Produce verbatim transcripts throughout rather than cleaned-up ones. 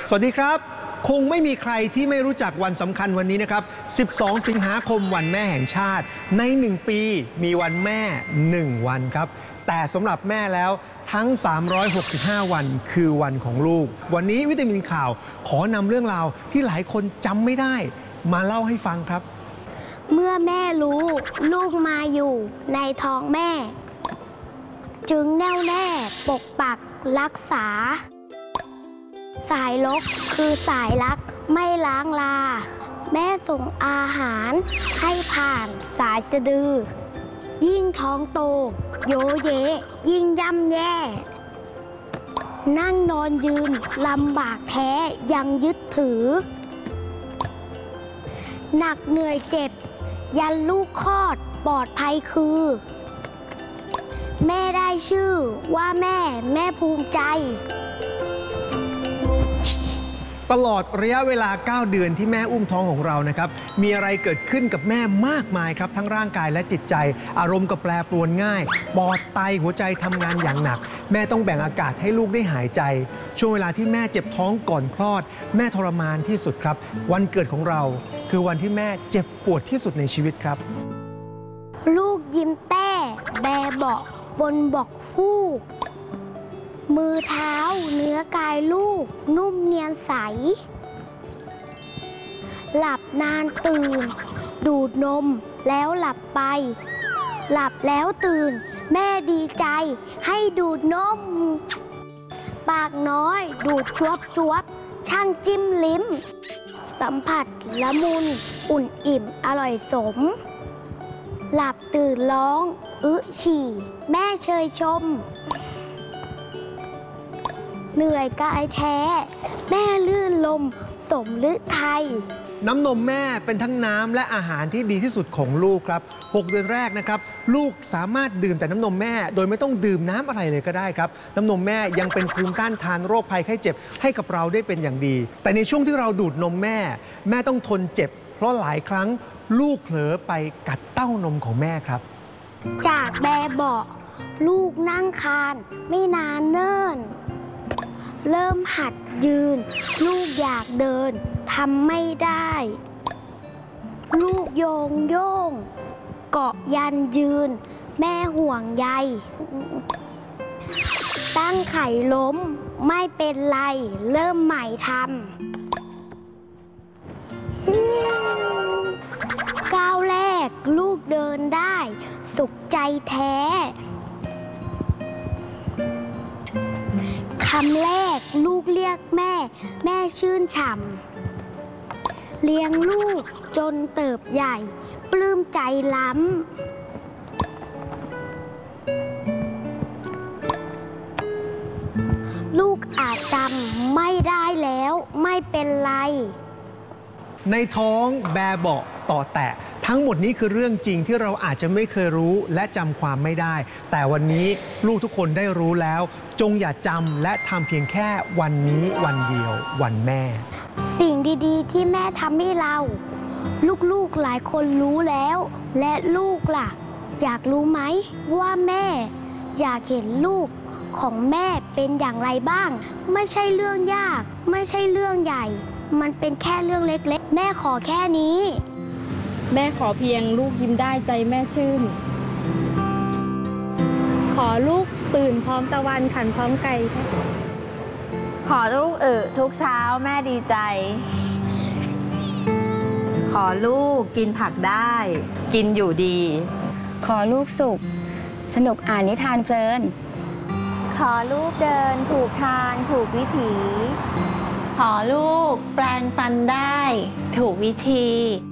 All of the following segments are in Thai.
สวัสดีครับคงไม่มีใครที่ไม่รู้จักวันสำคัญวันนี้นะครับสิบสองสิงหาคมวันแม่แห่งชาติในหนึ่งปีมีวันแม่หนึ่งวันครับแต่สำหรับแม่แล้วทั้งสามร้อยหกสิบห้าวันคือวันของลูกวันนี้วิตามินข่าวขอนำเรื่องราวที่หลายคนจำไม่ได้มาเล่าให้ฟังครับเมื่อแม่รู้ลูกมาอยู่ในท้องแม่จึงแน่วแน่ปกปักรักษาสายลกคือสายรักไม่ล้างลาแม่ส่งอาหารให้ผ่านสายสะดือยิ่งท้องโตโยเยยิ่งย่ำแย่นั่งนอนยืนลำบากแท้ยังยึดถือหนักเหนื่อยเจ็บยันลูกคลอดปลอดภัยคือแม่ได้ชื่อว่าแม่แม่ภูมิใจตลอดระยะเวลาเก้าเดือนที่แม่อุ้มท้องของเรานะครับมีอะไรเกิดขึ้นกับแม่มากมายครับทั้งร่างกายและจิตใจอารมณ์ก็แปรปรวนง่ายปอดไตหัวใจทำงานอย่างหนักแม่ต้องแบ่งอากาศให้ลูกได้หายใจช่วงเวลาที่แม่เจ็บท้องก่อนคลอดแม่ทรมานที่สุดครับวันเกิดของเราคือวันที่แม่เจ็บปวดที่สุดในชีวิตครับลูกยิ้มแต้แบเบาะบนบอกฟูกมือเท้าเนื้อกายลูกนุ่มเนียนใสหลับนานตื่นดูดนมแล้วหลับไปหลับแล้วตื่นแม่ดีใจให้ดูดนมปากน้อยดูดจวบจวบช่างจิ้มลิ้มสัมผัสละมุนอุ่นอิ่มอร่อยสมหลับตื่นร้องอึฉี่แม่เชยชมเหนื่อยกายแท้แม่ลื่นลมสมฤทัยน้ำนมแม่เป็นทั้งน้ำและอาหารที่ดีที่สุดของลูกครับหกเดือนแรกนะครับลูกสามารถดื่มแต่น้ำนมแม่โดยไม่ต้องดื่มน้ำอะไรเลยก็ได้ครับน้ำนมแม่ยังเป็นภูมิต้านทานโรคภัยไข้เจ็บให้กับเราได้เป็นอย่างดีแต่ในช่วงที่เราดูดนมแม่แม่ต้องทนเจ็บเพราะหลายครั้งลูกเผลอไปกัดเต้านมของแม่ครับจากแบเบาะลูกนั่งคานไม่นานเนิ่นเริ่มหัดยืนลูกอยากเดินทำไม่ได้ลูกโยงโย่งเกาะยันยืนแม่ห่วงใยตั้งไข่ล้มไม่เป็นไรเริ่มใหม่ทำก้าวแรกลูกเดินได้สุขใจแท้คำแรกลูกเรียกแม่แม่ชื่นฉ่ำเลี้ยงลูกจนเติบใหญ่ปลื้มใจล้ำลูกอาจจำไม่ได้แล้วไม่เป็นไรในท้องแบเบาะต่อแตะทั้งหมดนี้คือเรื่องจริงที่เราอาจจะไม่เคยรู้และจำความไม่ได้แต่วันนี้ลูกทุกคนได้รู้แล้วจงอย่าจำและทำเพียงแค่วันนี้วันเดียววันแม่สิ่งดีๆที่แม่ทำให้เราลูกๆหลายคนรู้แล้วและลูกล่ะอยากรู้ไหมว่าแม่อยากเห็นลูกของแม่เป็นอย่างไรบ้างไม่ใช่เรื่องยากไม่ใช่เรื่องใหญ่มันเป็นแค่เรื่องเล็กๆแม่ขอแค่นี้แม่ขอเพียงลูกยิ้มได้ใจแม่ชื่นขอลูกตื่นพร้อมตะวันขันพร้อมไก่ขอลูกเออทุกเช้าแม่ดีใจขอลูกกินผักได้กินอยู่ดีขอลูกสุขสนุกอ่านนิทานเพลินขอลูกเดินถูกทางถูกวิถีขอลูกแปลงฟันได้ถูกวิธี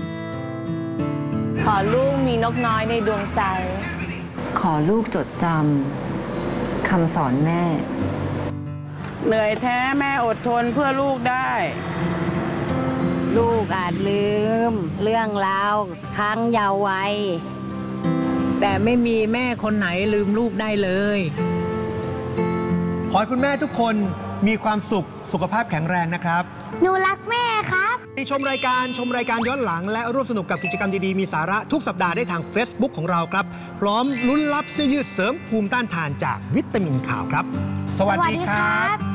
ขอลูกมีนกน้อยในดวงใจขอลูกจดจำคำสอนแม่เหนื่อยแท้แม่อดทนเพื่อลูกได้ลูกอาจลืมเรื่องราวครั้งเยาว์วัยแต่ไม่มีแม่คนไหนลืมลูกได้เลยขอให้คุณแม่ทุกคนมีความสุขสุขภาพแข็งแรงนะครับหนูรักแม่ครับชมรายการชมรายการย้อนหลังและร่วมสนุกกับกิจกรรมดีๆมีสาระทุกสัปดาห์ได้ทาง Facebook ของเราครับพร้อมลุ้นรับเสื้อยืดเสริมภูมิต้านทานจากวิตามินข่าวครับสวัสดีครับ